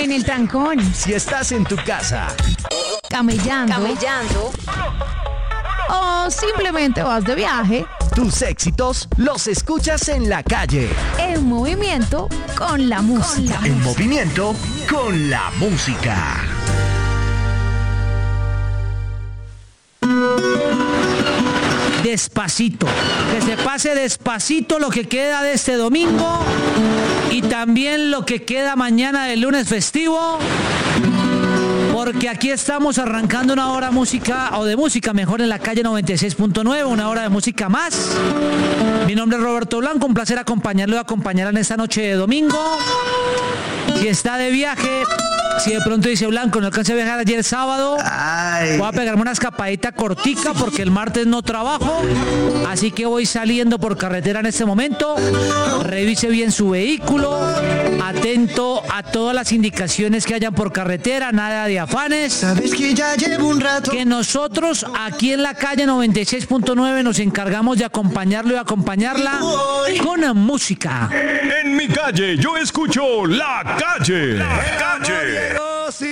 en el trancón, Si estás en tu casa, camellando o simplemente vas de viaje, tus éxitos los escuchas en la calle. en movimiento con la música. En movimiento con la música. Despacito, que se pase despacito lo que queda de este domingo y también lo que queda mañana del lunes festivo, porque aquí estamos arrancando una hora música, o de música mejor, en la calle 96.9, una hora de música más. Mi nombre es Roberto Blanco, un placer acompañarlo y acompañarla en esta noche de domingo. Si está de viaje, si de pronto dice Blanco, no alcancé a viajar ayer sábado, voy a pegarme una escapadita cortica porque el martes no trabajo, así que voy saliendo por carretera en este momento. Revise bien su vehículo, atento a todas las indicaciones que hayan por carretera, nada de afanes. Sabes que ya llevo un rato. Que nosotros aquí en la calle 96.9 nos encargamos de acompañarlo y acompañarla con música. En mi calle yo escucho La Calle. La Calle.